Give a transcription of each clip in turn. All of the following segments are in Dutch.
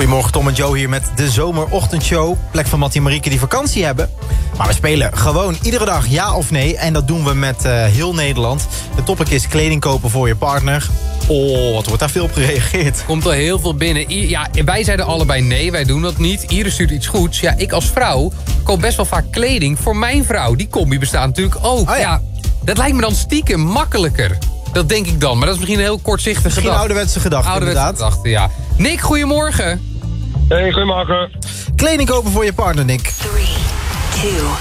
Goedemorgen, Tom en Joe hier met de zomerochtendshow. Plek van Mattie en Marieke die vakantie hebben. Maar we spelen gewoon iedere dag ja of nee. En dat doen we met heel Nederland. De topic is kleding kopen voor je partner. Oh, wat wordt daar veel op gereageerd. Komt er heel veel binnen. Ja, wij zeiden allebei nee, wij doen dat niet. Iris stuurt iets goeds. Ja, ik als vrouw koop best wel vaak kleding voor mijn vrouw. Die combi bestaat natuurlijk ook. Oh ja. Dat lijkt me dan stiekem makkelijker. Dat denk ik dan, maar dat is misschien een heel kortzichtige gedachte. Misschien ouderwetse gedachte, inderdaad. Gedachte, ja. Nick, goedemorgen. Hey, goedemorgen. Kleding kopen voor je partner, Nick. 3, 2, 1.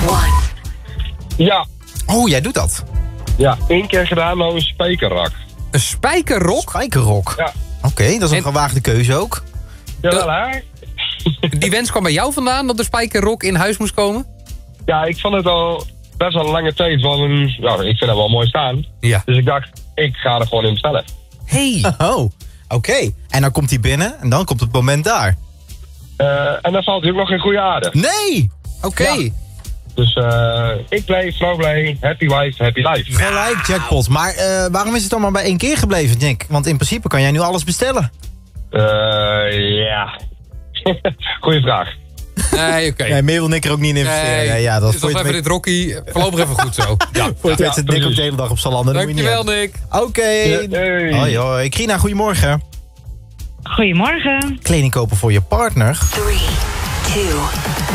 Ja. Oh, jij doet dat? Ja, 1 keer gedaan, nou een spijkerrak. Een spijkerrok? Spijkerrok? Ja. Oké, dat is een gewaagde keuze ook. Jawel, hè? Die wens kwam bij jou vandaan dat de spijkerrok in huis moest komen? Ja, ik vond het al best wel een lange tijd van ja, ik vind dat wel mooi staan. Ja. Dus ik dacht, ik ga er gewoon in bestellen. Hey. Oh, oké. En dan komt hij binnen en dan komt het moment daar. En dan valt hij ook nog in goede aarde. Nee! Oké. Ja. Dus ik blij, vrouw blij, happy wife, happy life. Gelijk, jackpot. Maar waarom is het dan maar bij 1 keer gebleven, Nick? Want in principe kan jij nu alles bestellen. Ja. Goeie vraag. Nee, oké. Nee, meer wil Nick er ook niet in investeren. Nee, Ja, dat dus is nog even dit Rocky voorlopig even goed zo. Ja. voor het weet zit Nick op de hele dag op Zalando. Dankjewel, Nick. Oké. Hey. Hoi, hoi. Krina, goedemorgen. Goedemorgen. Kleding kopen voor je partner. 3, 2, 1.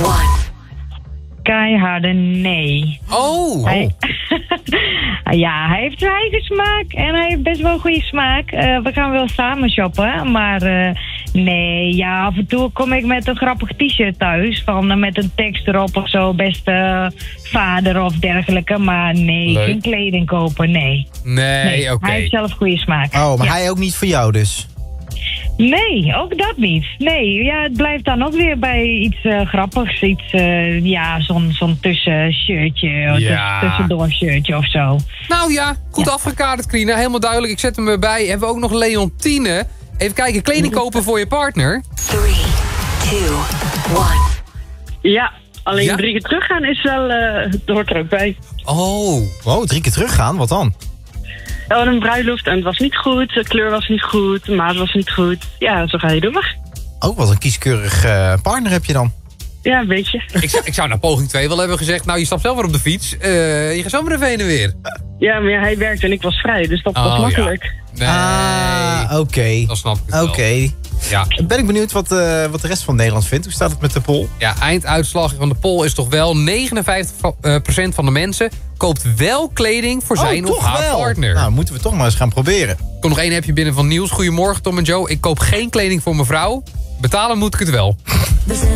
Keiharde nee. Oh. Hij, ja, hij heeft zijn eigen smaak en hij heeft best wel goede smaak. We gaan wel samen shoppen, maar nee, ja, af en toe kom ik met een grappig t-shirt thuis. Van met een tekst erop of zo, beste vader of dergelijke. Maar nee, Leuk. geen kleding kopen, nee. Nee, oké. Hij heeft zelf goede smaak. Oh, maar Ja. hij ook niet voor jou dus? Nee, ook dat niet. Nee, ja, het blijft dan ook weer bij iets grappigs. Iets, ja, zo'n tussenshirtje. Ja. Tussendoor shirtje of zo. Nou ja, goed afgekaderd, Krina. Helemaal duidelijk. Ik zet hem erbij. Hebben we ook nog Leontine. Even kijken, kleding kopen voor je partner. 3, 2, 1. Ja, alleen Ja? 3 keer teruggaan is wel, dat hoort er ook bij. Oh. Wow, 3 keer teruggaan? Wat dan? We hadden een bruiloft en het was niet goed, de kleur was niet goed, de maat was niet goed. Ja, zo ga je door. Oh, wat een kieskeurig partner heb je dan. Ja, een beetje. Ik zou naar poging 2 wel hebben gezegd... Nou, je stapt zelf weer op de fiets. Je gaat zo maar even heen en weer. Ja, maar ja, hij werkte en ik was vrij, dus dat was makkelijk. Ja. Nee, Oké. dat snap ik wel. Oké. Ja. Ben ik benieuwd wat de rest van Nederland vindt. Hoe staat het met de poll? Ja, einduitslag van de poll is toch wel... 59% van de mensen koopt wel kleding voor zijn of toch haar wel. partner. Nou, moeten we toch maar eens gaan proberen. Kom nog 1 appje binnen van Niels. Goedemorgen, Tom en Joe. Ik koop geen kleding voor mijn vrouw. Betalen moet ik het wel.